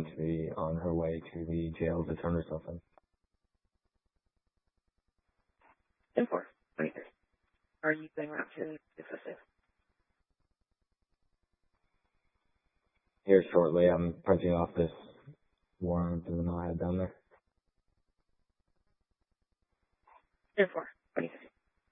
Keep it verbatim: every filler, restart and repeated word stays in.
going to be on her way to the jail to turn herself in. ten four, twenty-three. Are you going around to discuss? Here shortly, I'm printing off this warrant and I had down there. ten four, twenty-six.